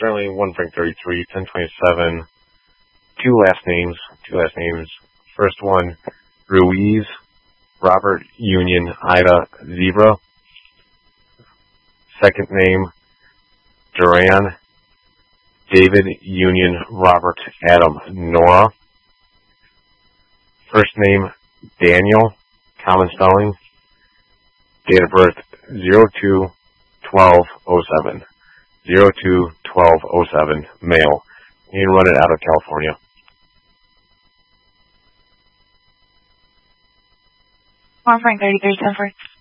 certainly 1 Frank 33, 1027. Two last names. First one, Ruiz, Robert Union Ida Zebra. Second name, Duran, David Union Robert Adam Nora. First name, Daniel, common spelling. Date of birth, 02/12/07. 02/12/07, male. You can run it out of California. Frank 33, 10 for